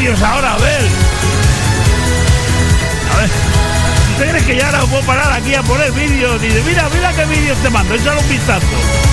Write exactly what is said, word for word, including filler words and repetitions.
vídeos ahora, a ver. A ver. ¿Usted cree que ya ahora puedo parar aquí a poner vídeos? Dice, mira, mira qué vídeos te mando, échale un vistazo.